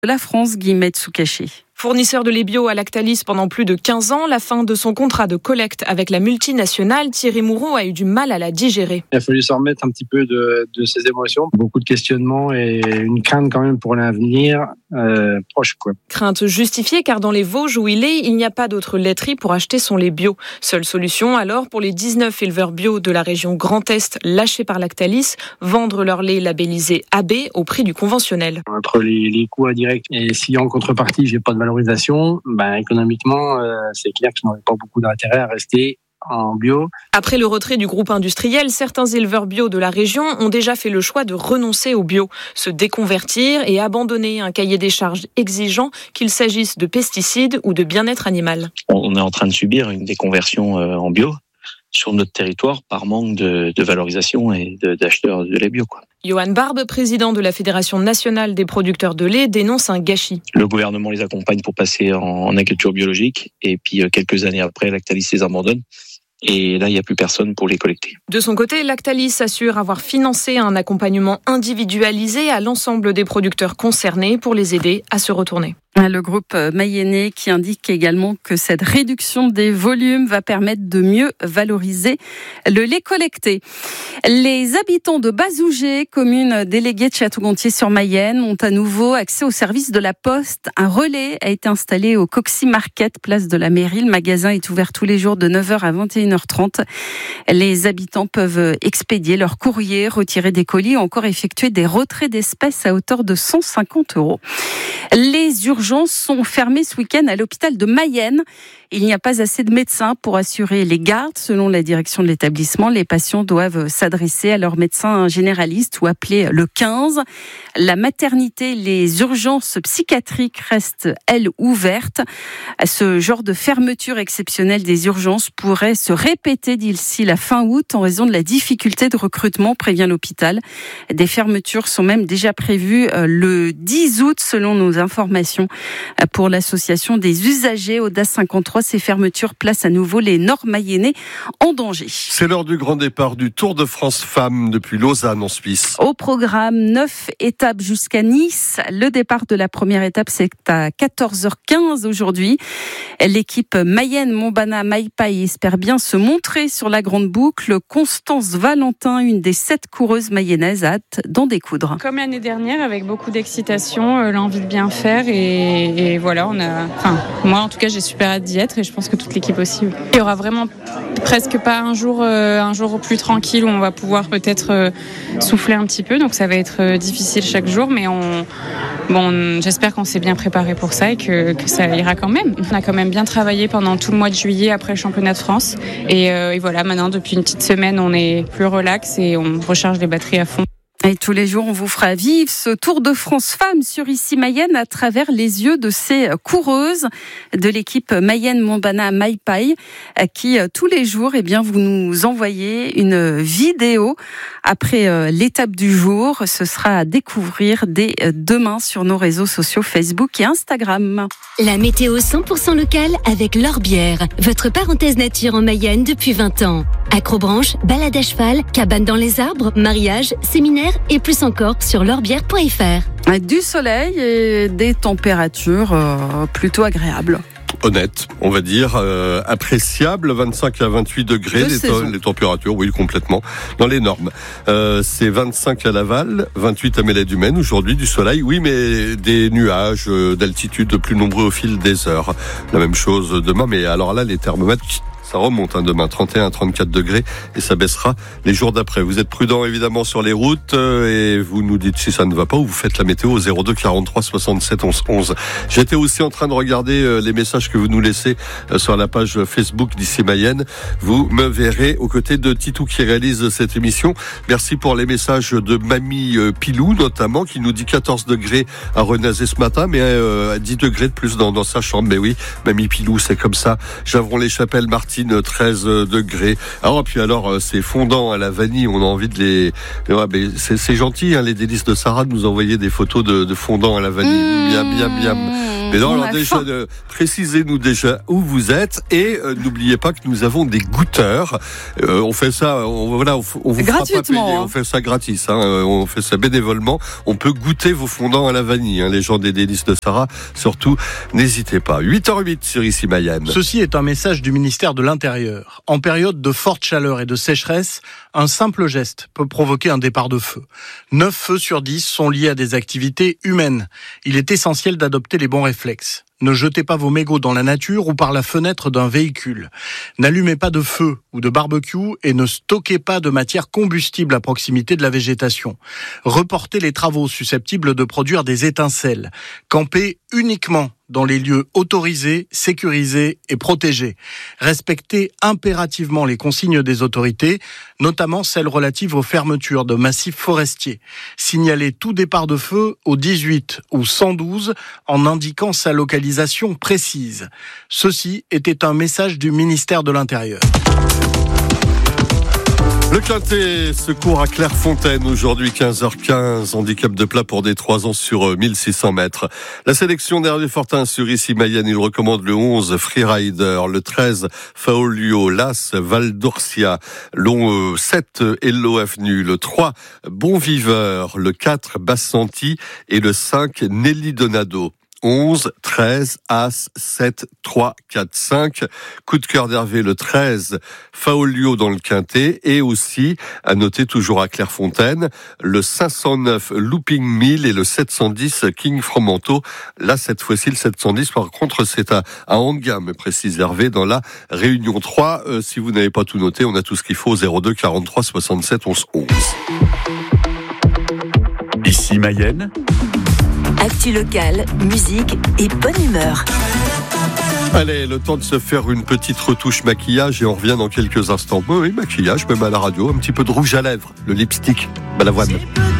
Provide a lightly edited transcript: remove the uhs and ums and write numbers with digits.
de la France, Guillemette Soucaché. Fournisseur de lait bio à Lactalis pendant plus de 15 ans, la fin de son contrat de collecte avec la multinationale, Thierry Mouron a eu du mal à la digérer. Il a fallu s'en remettre un petit peu de ses émotions. Beaucoup de questionnements et une crainte quand même pour l'avenir proche, quoi. Crainte justifiée car dans les Vosges où il est, il n'y a pas d'autre laiterie pour acheter son lait bio. Seule solution alors pour les 19 éleveurs bio de la région Grand Est lâchés par Lactalis, vendre leur lait labellisé AB au prix du conventionnel. Entre les coûts indirects et si en contrepartie j'ai pas de valorisation, économiquement c'est clair que je n'aurais pas beaucoup d'intérêt à rester en bio. Après le retrait du groupe industriel, certains éleveurs bio de la région ont déjà fait le choix de renoncer au bio, se déconvertir et abandonner un cahier des charges exigeant, qu'il s'agisse de pesticides ou de bien-être animal. On est en train de subir une déconversion en bio sur notre territoire par manque de valorisation et d'acheteurs de lait bio, quoi. Johan Barbe, président de la Fédération nationale des producteurs de lait, dénonce un gâchis. Le gouvernement les accompagne pour passer en agriculture biologique et puis quelques années après, Lactalis les abandonne. Et là, il n'y a plus personne pour les collecter. De son côté, Lactalis assure avoir financé un accompagnement individualisé à l'ensemble des producteurs concernés pour les aider à se retourner. Le groupe mayennais qui indique également que cette réduction des volumes va permettre de mieux valoriser le lait collecté. Les habitants de Bazougé, commune déléguée de Château-Gontier-sur-Mayenne, ont à nouveau accès au service de la Poste. Un relais a été installé au Coxy Market, place de la mairie. Le magasin est ouvert tous les jours de 9h à 21h30. Les habitants peuvent expédier leur courrier, retirer des colis ou encore effectuer des retraits d'espèces à hauteur de 150 €. Les urgences sont fermées ce week-end à l'hôpital de Mayenne. Il n'y a pas assez de médecins pour assurer les gardes. Selon la direction de l'établissement, les patients doivent s'adresser à leur médecin généraliste ou appeler le 15. La maternité, les urgences psychiatriques restent, elles, ouvertes. Ce genre de fermeture exceptionnelle des urgences pourrait se répéter d'ici la fin août en raison de la difficulté de recrutement, prévient l'hôpital. Des fermetures sont même déjà prévues le 10 août, selon nos informations. Pour l'association des usagers Audace 53, ces fermetures placent à nouveau les Nord-Mayennais en danger. C'est l'heure du grand départ du Tour de France Femmes depuis Lausanne en Suisse. Au programme, 9 étapes jusqu'à Nice. Le départ de la première étape, c'est à 14h15 aujourd'hui. L'équipe Mayenne-Montbana-Maïpaï espère bien se montrer sur la grande boucle. Constance Valentin, une des 7 coureuses mayennaises, a hâte d'en découdre. Comme l'année dernière, avec beaucoup d'excitation, l'envie de bien faire et voilà, moi en tout cas j'ai super hâte d'y être et je pense que toute l'équipe aussi. Il y aura vraiment presque pas un jour plus tranquille où on va pouvoir peut-être souffler un petit peu, donc ça va être difficile chaque jour, mais j'espère qu'on s'est bien préparé pour ça et que ça ira quand même. On a quand même bien travaillé pendant tout le mois de juillet après le championnat de France et voilà, maintenant depuis une petite semaine on est plus relax et on recharge les batteries à fond. Et tous les jours, on vous fera vivre ce Tour de France Femmes sur Ici Mayenne à travers les yeux de ces coureuses de l'équipe Mayenne-Montbana-Maïpaï qui, tous les jours, vous nous envoyez une vidéo après l'étape du jour. Ce sera à découvrir dès demain sur nos réseaux sociaux Facebook et Instagram. La météo 100% locale avec L'Orbière, votre parenthèse nature en Mayenne depuis 20 ans. Acrobranche, balade à cheval, cabane dans les arbres, mariage, séminaire et plus encore sur l'orbière.fr. Du soleil et des températures plutôt agréables. Honnête, on va dire, appréciable, 25 à 28 degrés, les températures, oui, complètement, dans les normes. C'est 25 à Laval, 28 à Mélède-Humaine, aujourd'hui du soleil, oui, mais des nuages d'altitude plus nombreux au fil des heures. La même chose demain, mais alors là, les thermomètres, ça remonte demain, 31 à 34 degrés, et ça baissera les jours d'après. Vous êtes prudents évidemment sur les routes, et vous nous dites si ça ne va pas, ou vous faites la météo au 02 43 67 11 11. J'étais aussi en train de regarder les messages que vous nous laissez sur la page Facebook d'Ici Mayenne. Vous me verrez aux côtés de Titou qui réalise cette émission. Merci pour les messages de Mamie Pilou notamment, qui nous dit 14 degrés à Renazé ce matin, mais 10 degrés de plus dans sa chambre. Mais oui, Mamie Pilou, c'est comme ça. Javron-les-Chapelles, Martine, 13 degrés. Alors, c'est fondant à la vanille, on a envie de les... Ouais, mais c'est gentil, les délices de Sarah de nous envoyer des photos de fondant à la vanille. Miam, miam, miam. Mais non, alors déjà, précisez-nous déjà où vous êtes et n'oubliez pas que nous avons des goûteurs. On fait ça, on vous gratuitement, fera pas payer, on fait ça gratis, on fait ça bénévolement. On peut goûter vos fondants à la vanille, les gens des délices de Sarah. Surtout, n'hésitez pas. 8h08 sur Ici Mayenne. Ceci est un message du ministère de l'Intérieur. En période de forte chaleur et de sécheresse, un simple geste peut provoquer un départ de feu. 9 feux sur 10 sont liés à des activités humaines. Il est essentiel d'adopter les bons réflexes. Ne jetez pas vos mégots dans la nature ou par la fenêtre d'un véhicule. N'allumez pas de feu ou de barbecue et ne stockez pas de matière combustible à proximité de la végétation. Reportez les travaux susceptibles de produire des étincelles. Campez uniquement dans les lieux autorisés, sécurisés et protégés. Respectez impérativement les consignes des autorités, notamment celles relatives aux fermetures de massifs forestiers. Signalez tout départ de feu au 18 ou 112 en indiquant sa localisation précise. Ceci était un message du ministère de l'Intérieur. Le Quintet secours à Clairefontaine, aujourd'hui 15h15, handicap de plat pour des 3 ans sur 1600 mètres. La sélection d'Hervé Fortin sur Ici Mayenne, il recommande le 11 Freerider, le 13 Faolio, l'As Val d'Orsia, le 7 Hello Avenue, le 3 Bon Viveur, le 4 Bassanti et le 5 Nelly Donado. 11, 13, As, 7, 3, 4, 5. Coup de cœur d'Hervé, le 13, Faolio dans le Quintet. Et aussi, à noter toujours à Clairefontaine, le 509 Looping 1000 et le 710 King Fromanto. Là, cette fois-ci, le 710, par contre, c'est à haut de gamme, précise Hervé, dans la Réunion 3. Si vous n'avez pas tout noté, on a tout ce qu'il faut, 02 43 67 11 11. Ici Mayenne. Actu locale, musique et bonne humeur. Allez, le temps de se faire une petite retouche maquillage et on revient dans quelques instants. Oui, maquillage, même à la radio, un petit peu de rouge à lèvres, le lipstick, Balavoine.